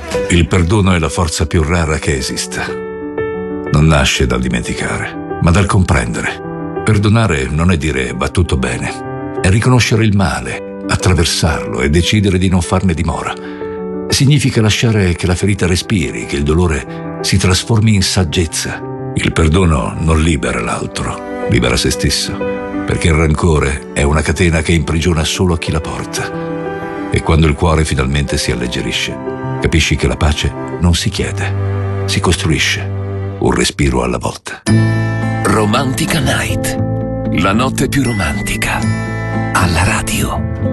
Il perdono è la forza più rara che esista. Non nasce dal dimenticare, ma dal comprendere. Perdonare non è dire va tutto bene, è riconoscere il male, attraversarlo e decidere di non farne dimora. Significa lasciare che la ferita respiri, che il dolore si trasformi in saggezza. Il perdono non libera l'altro, libera se stesso, perché il rancore è una catena che imprigiona solo a chi la porta. E quando il cuore finalmente si alleggerisce, capisci che la pace non si chiede, si costruisce, un respiro alla volta. Romantica Night, la notte più romantica, alla radio.